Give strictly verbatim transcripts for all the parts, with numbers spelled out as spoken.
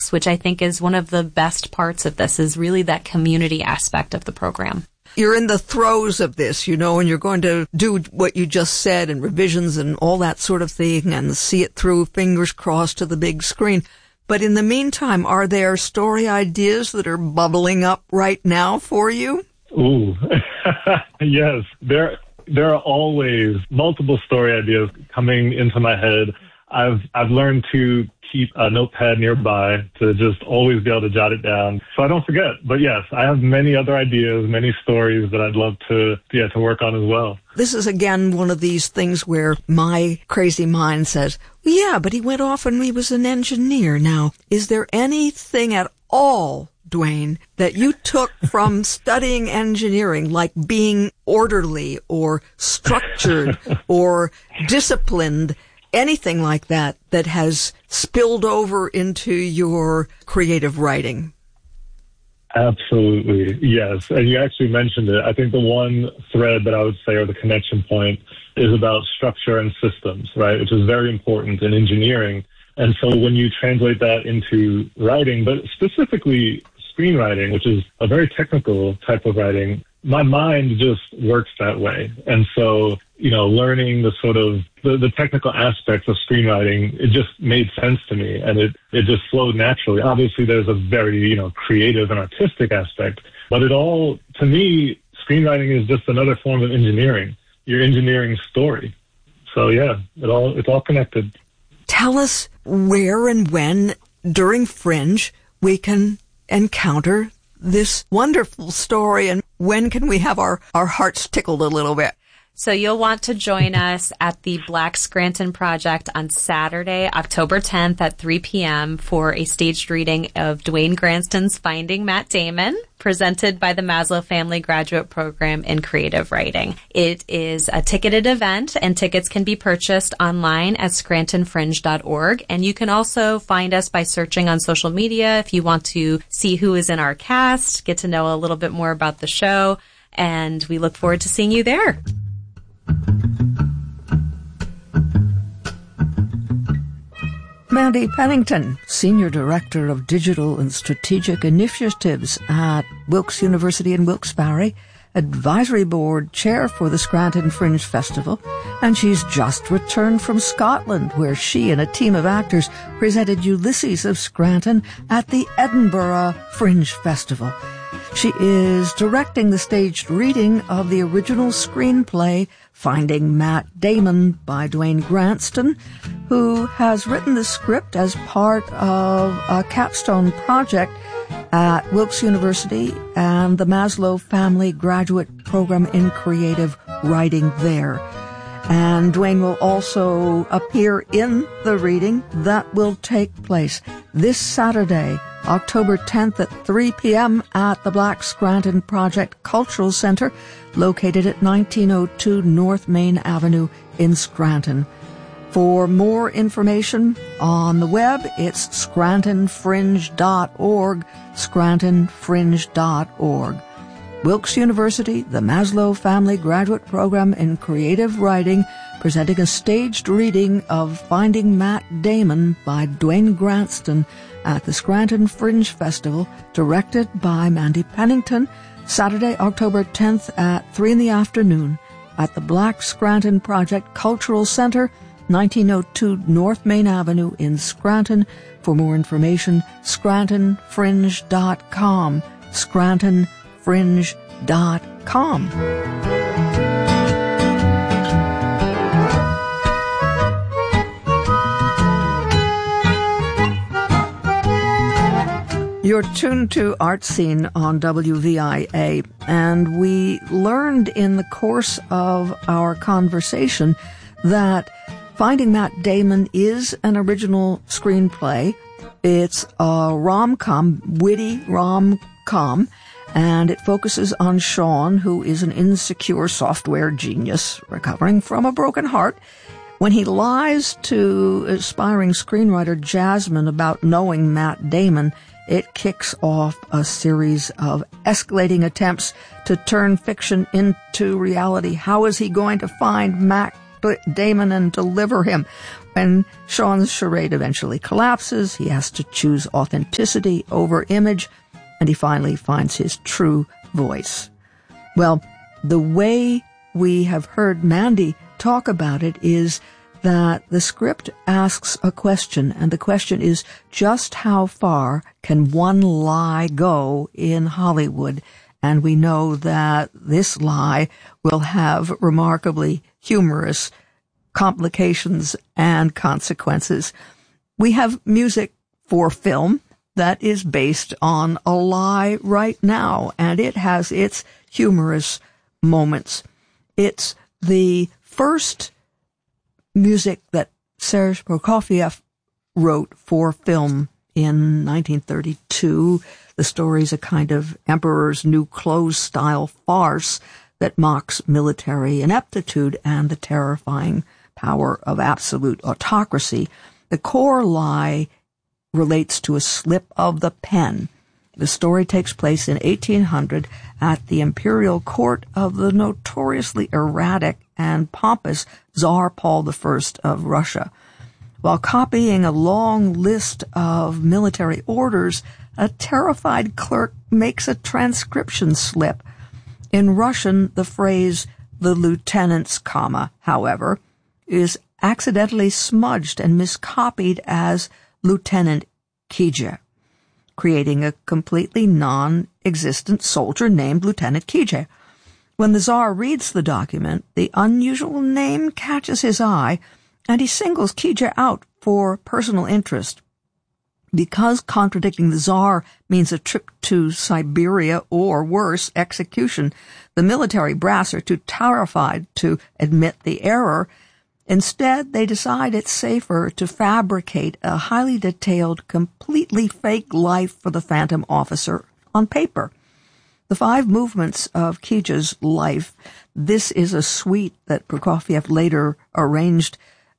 groups, which I think is one of the best parts of this, is really that community aspect of the program. You're in the throes of this, you know, and you're going to do what you just said and revisions and all that sort of thing and see it through, fingers crossed, to the big screen. But in the meantime, are there story ideas that are bubbling up right now for you? Ooh, yes. There, there are always multiple story ideas coming into my head. I've, I've learned to keep a notepad nearby to just always be able to jot it down so I don't forget. But yes, I have many other ideas, many stories that I'd love to, yeah, to work on as well. This is, again, one of these things where my crazy mind says, well, yeah, but he went off and he was an engineer. Now, is there anything at all, Dwayne, that you took from studying engineering, like being orderly or structured or disciplined, anything like that, that has spilled over into your creative writing? Absolutely, yes. And you actually mentioned it. I think the one thread that I would say, or the connection point, is about structure and systems, right, which is very important in engineering. And so when you translate that into writing, but specifically screenwriting, which is a very technical type of writing, my mind just works that way. And so, you know, learning the sort of the, the technical aspects of screenwriting, it just made sense to me, and it, it just flowed naturally. Obviously, there's a very, you know, creative and artistic aspect, but it all, to me, screenwriting is just another form of engineering. You're engineering story. So yeah, it all it's all connected. Tell us where and when during Fringe we can encounter this wonderful story, and when can we have our, our hearts tickled a little bit? So you'll want to join us at the Black Scranton Project on Saturday, October tenth at three p.m. for a staged reading of Dwayne Granston's Finding Matt Damon, presented by the Maslow Family Graduate Program in Creative Writing. It is a ticketed event, and tickets can be purchased online at scranton fringe dot org. And you can also find us by searching on social media if you want to see who is in our cast, get to know a little bit more about the show, and we look forward to seeing you there. Mandy Pennington, Senior Director of Digital and Strategic Initiatives at Wilkes University in Wilkes-Barre, Advisory Board Chair for the Scranton Fringe Festival, and she's just returned from Scotland, where she and a team of actors presented Ulysses of Scranton at the Edinburgh Fringe Festival. She is directing the staged reading of the original screenplay Finding Matt Damon by Dwayne Granston, who has written the script as part of a capstone project at Wilkes University and the Maslow Family Graduate Program in Creative Writing there. And Dwayne will also appear in the reading that will take place this Saturday, October tenth at three p.m. at the Black Scranton Project Cultural Center, located at nineteen oh two North Main Avenue in Scranton. For more information on the web, it's scranton fringe dot org, scranton fringe dot org. Wilkes University, the Maslow Family Graduate Program in Creative Writing, presenting a staged reading of Finding Matt Damon by Dwayne Granston at the Scranton Fringe Festival, directed by Mandy Pennington, Saturday, October tenth at three in the afternoon at the Black Scranton Project Cultural Center, nineteen oh two North Main Avenue in Scranton. For more information, scranton fringe dot com, scranton fringe dot com. You're tuned to Art Scene on W V I A, and we learned in the course of our conversation that Finding Matt Damon is an original screenplay. It's a rom-com, witty rom-com, and it focuses on Sean, who is an insecure software genius recovering from a broken heart. When he lies to aspiring screenwriter Jasmine about knowing Matt Damon, it kicks off a series of escalating attempts to turn fiction into reality. How is he going to find Matt Damon and deliver him? When Sean's charade eventually collapses, he has to choose authenticity over image, and he finally finds his true voice. Well, the way we have heard Mandy talk about it is that the script asks a question, and the question is, just how far can one lie go in Hollywood? And we know that this lie will have remarkably humorous complications and consequences. We have music for film that is based on a lie right now, and it has its humorous moments. It's the first music that Serge Prokofiev wrote for film in nineteen thirty-two. The story's a kind of Emperor's New Clothes style farce that mocks military ineptitude and the terrifying power of absolute autocracy. The core lie relates to a slip of the pen. The story takes place in eighteen hundred at the imperial court of the notoriously erratic and pompous Tsar Paul the First of Russia. While copying a long list of military orders, a terrified clerk makes a transcription slip. In Russian, the phrase, the lieutenant's comma, however, is accidentally smudged and miscopied as Lieutenant Kije, creating a completely non-existent soldier named Lieutenant Kije. When the Tsar reads the document, the unusual name catches his eye, and he singles Kije out for personal interest. Because contradicting the Tsar means a trip to Siberia or, worse, execution, the military brass are too terrified to admit the error. Instead, they decide it's safer to fabricate a highly detailed, completely fake life for the phantom officer on paper. The five movements of Kije's life, this is a suite that Prokofiev later arranged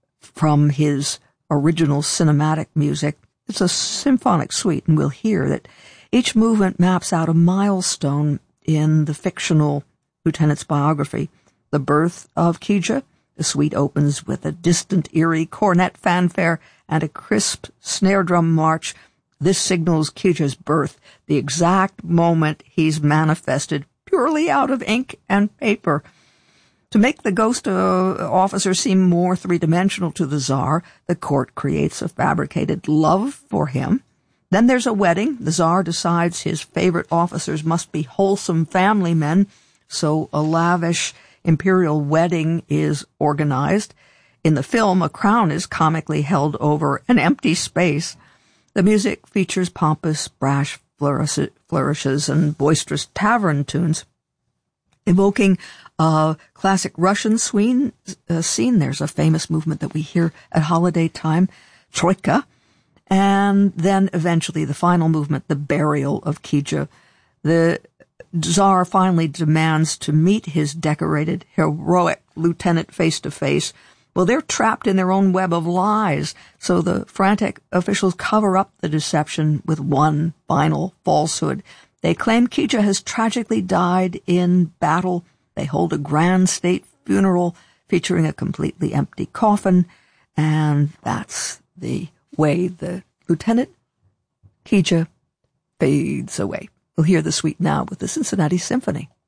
from his original cinematic music. It's a symphonic suite, and we'll hear that each movement maps out a milestone in the fictional lieutenant's biography. The birth of Kije. The suite opens with a distant, eerie cornet fanfare and a crisp snare drum march. This signals Kije's birth, the exact moment he's manifested purely out of ink and paper. To make the ghost uh, officer seem more three-dimensional to the Tsar, the court creates a fabricated love for him. Then there's a wedding. The Tsar decides his favorite officers must be wholesome family men, so a lavish imperial wedding is organized. In the film, a crown is comically held over an empty space. The music features pompous, brash flourishes and boisterous tavern tunes, evoking a classic Russian swing, uh, scene. There's a famous movement that we hear at holiday time, Troika, and then eventually the final movement, the burial of Kije. The Tsar finally demands to meet his decorated, heroic lieutenant face to face. Well, they're trapped in their own web of lies, so the frantic officials cover up the deception with one final falsehood. They claim Kije has tragically died in battle. They hold a grand state funeral featuring a completely empty coffin, and that's the way the Lieutenant Kije fades away. We'll hear the suite now with the Cincinnati Symphony.